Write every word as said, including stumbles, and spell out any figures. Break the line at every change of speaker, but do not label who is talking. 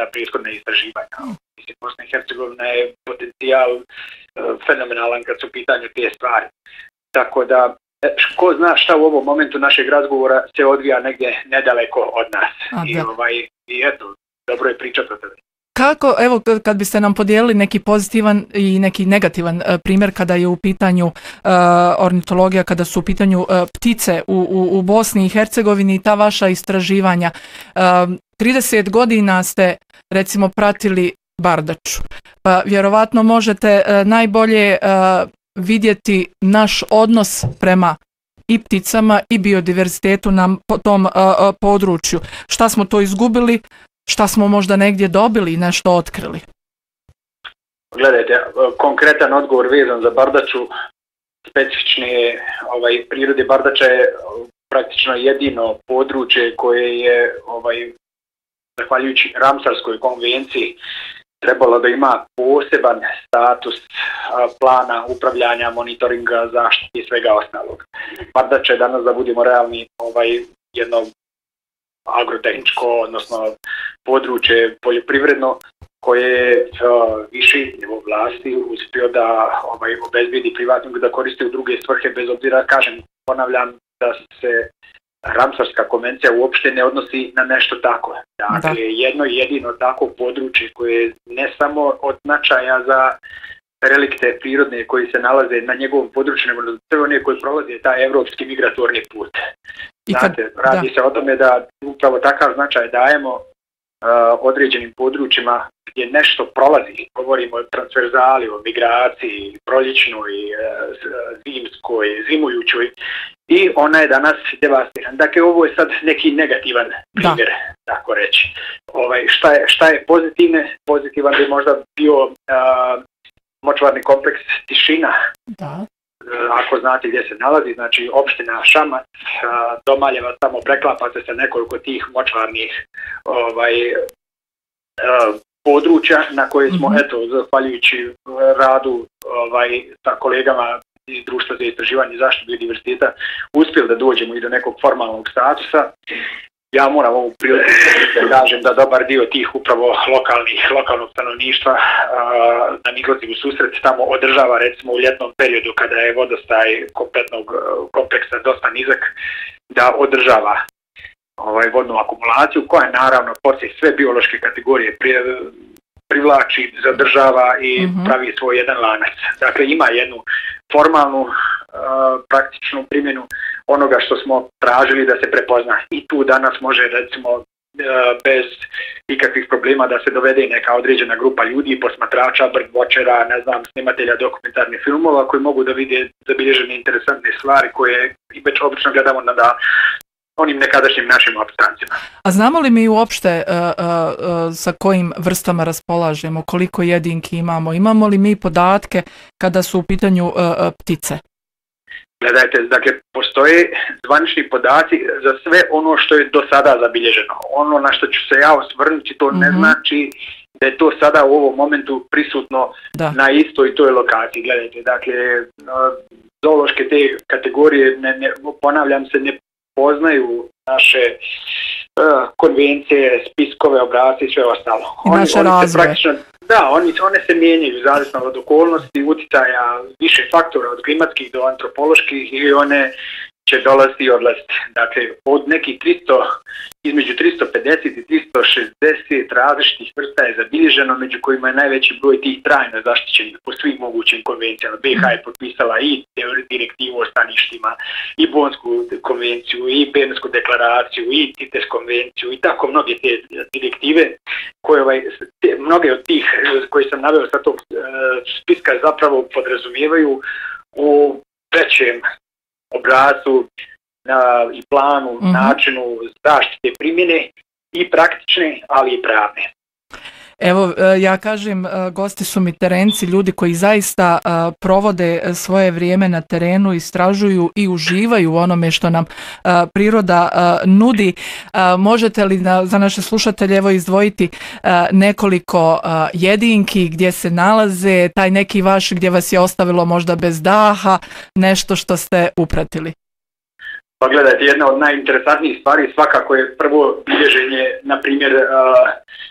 ta prethodna istraživanja. Mislim, Bosna i Hercegovina je potencijal fenomenalan kad su u pitanju te stvari. Tako da, ko zna šta u ovom momentu našeg razgovora se odvija negdje nedaleko od nas.
A,
I, ovaj, I eto, dobro je pričati o tome.
Kako, evo, kad biste nam podijelili neki pozitivan i neki negativan uh, primjer kada je u pitanju uh, ornitologija, kada su u pitanju uh, ptice u, u, u Bosni i Hercegovini i ta vaša istraživanja. Uh, trideset godina ste, recimo, pratili bardaču. Pa vjerovatno možete uh, najbolje uh, vidjeti naš odnos prema i pticama i biodiverzitetu na tom uh, području. Šta smo to izgubili? Šta smo možda negdje dobili i nešto otkrili?
Gledajte, konkretan odgovor vezan za bardaču, specifične ovaj, prirode bardača je praktično jedino područje koje je, ovaj, zahvaljujući Ramsarskoj konvenciji, trebalo da ima poseban status a, plana upravljanja, monitoringa, zaštite i svega ostalog. Bardača je danas, da budemo realni, ovaj, jedno agrotehničko, odnosno područje poljoprivredno koje je uh, viši nivo vlasti uspio da ovaj, obezbijedi privatnog da koristi u druge svrhe, bez obzira, kažem, ponavljam, da se Ramsarska konvencija uopšte ne odnosi na nešto tako. Dakle, da. jedno jedino tako područje koje je ne samo od značaja za relikte prirodne koji se nalaze na njegovom području, nego za sve one koji prolaze taj evropski migratorni put. Znate, radi da. se o tome da upravo takav značaj dajemo uh, određenim područjima gdje nešto prolazi. Govorimo o transverzali, o migraciji, proljećnoj, uh, zimskoj, zimujućoj, i ona je danas devastirana. Dakle, ovo je sad neki negativan primjer, da. tako reći. Ovaj, šta, je, šta je pozitivne? Pozitivan bi možda bio uh, močvarni kompleks Tišina. Da. Ako znate gdje se nalazi, znači opština Šamac, Domaljevac, tamo preklapa se sa nekoliko tih močvarnih ovaj, područja na koje smo, mm-hmm. eto, zahvaljujući radu ovaj, sa kolegama iz Društva za istraživanje i zaštitu biodiverziteta, uspjeli da dođemo i do nekog formalnog statusa. Ja moram ovu priliku da kažem da dobar dio tih upravo lokalnih, lokalnog stanovništva uh, nam izlazi u susret, tamo održava, recimo u ljetnom periodu kada je vodostaj kompletnog uh, kompleksa dosta nizak, da održava ovaj, vodnu akumulaciju koja je naravno poslije sve biološke kategorije prije, privlači, zadržava i mm-hmm. pravi svoj jedan lanac. Dakle, ima jednu formalnu, uh, praktičnu primjenu onoga što smo tražili da se prepozna. I tu danas može, recimo, uh, bez ikakvih problema da se dovede neka određena grupa ljudi, posmatrača, birdwatchera, ne znam, snimatelja dokumentarnih filmova koji mogu da vide zabilježene interesantne stvari koje i već obično gledamo na da onim nekadašnjim našim opstancima.
A znamo li mi uopšte uh, uh, uh, sa kojim vrstama raspolažemo, koliko jedinki imamo, imamo li mi podatke kada su u pitanju uh, uh, ptice?
Gledajte, dakle, postoje zvanični podaci za sve ono što je do sada zabilježeno. Ono na što ću se ja osvrnuti, to mm-hmm. ne znači da je to sada u ovom momentu prisutno da. na istoj toj lokaciji. Gledajte, dakle, zoološke te kategorije, ne, ne, ponavljam se, ne poznaju naše uh, konvencije, spiskove, obrasce i sve ostalo.
I
oni,
naše
oni
razvoje.
Da, oni, one se mijenjaju zavisno od okolnosti, utjecaja više faktora, od klimatskih do antropoloških, i one će dolaziti i odlaziti. Dakle, od nekih tristo, između tristo pedeset i tristo šezdeset različitih vrsta je zabilježeno, među kojima je najveći broj tih trajno zaštićenih po svim mogućim konvencijama. B H je potpisala i direktivu o staništima, i Bonsku konvenciju, i Bernsku deklaraciju, i CITES konvenciju, i tako mnoge te direktive, koje ovaj, te, mnoge od tih koje sam naveo sa tog uh, spiska zapravo podrazumijevaju u trećem obrascu uh, i planu, mm-hmm. načinu zaštite primjene i praktične, ali i pravne.
Evo, ja kažem, gosti su mi terenci, ljudi koji zaista uh, provode svoje vrijeme na terenu, istražuju i uživaju u onome što nam uh, priroda uh, nudi. Uh, možete li na, za naše slušatelje evo izdvojiti uh, nekoliko uh, jedinki gdje se nalaze, taj neki vaš gdje vas je ostavilo možda bez daha, nešto što ste upratili?
Pa gledajte, jedna od najinteresantnijih stvari svakako je prvo bilježenje, na primjer, uh,